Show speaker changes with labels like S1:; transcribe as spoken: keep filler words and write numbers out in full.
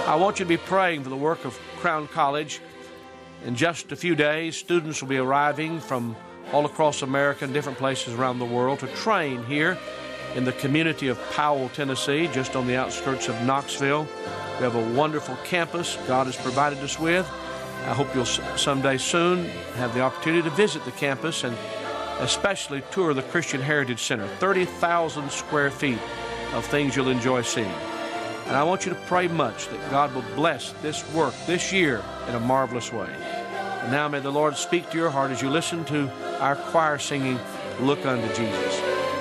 S1: I want you to be praying for the work of Crown College. In just a few days, students will be arriving from all across America and different places around the world to train here in the community of Powell, Tennessee, just on the outskirts of Knoxville. We have a wonderful campus God has provided us with. I hope you'll someday soon have the opportunity to visit the campus and especially tour the Christian Heritage Center. thirty thousand square feet of things you'll enjoy seeing. And I want you to pray much that God will bless this work this year in a marvelous way. And now may the Lord speak to your heart as you listen to our choir singing, Look Unto Jesus.